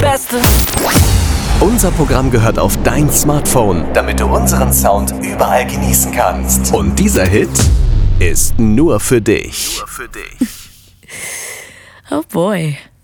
Beste. Unser Programm gehört auf dein Smartphone, damit du unseren Sound überall genießen kannst. Und dieser Hit ist nur für dich. Oh boy.